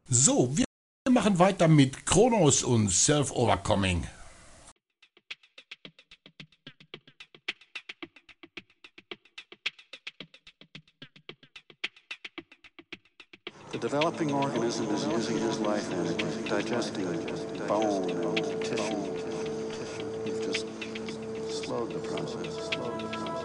So, wir machen weiter mit Kronos und Self-Overcoming. The developing organism is using his life energy, digesting bone and tissue. You've just slowed the process.